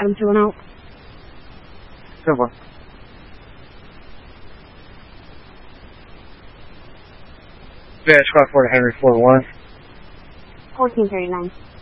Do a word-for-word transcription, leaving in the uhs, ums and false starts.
Adam two one out. Good one. Yeah, Squad four to Henry four one. fourteen thirty-nine.